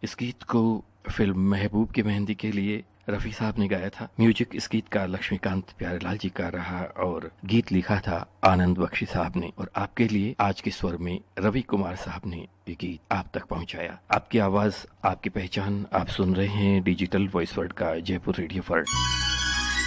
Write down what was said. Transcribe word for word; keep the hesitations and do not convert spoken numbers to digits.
इस गीत को फिल्म महबूब की मेहंदी के लिए रफी साहब ने गाया था। म्यूजिक इस गीत का लक्ष्मीकांत प्यारेलाल जी का रहा और गीत लिखा था आनंद बख्शी साहब ने। और आपके लिए आज के स्वर में रवि कुमार साहब ने ये गीत आप तक पहुंचाया। आपकी आवाज, आपकी पहचान, आप सुन रहे हैं डिजिटल वॉइस वर्ल्ड का जयपुर रेडियो वर्ल्ड।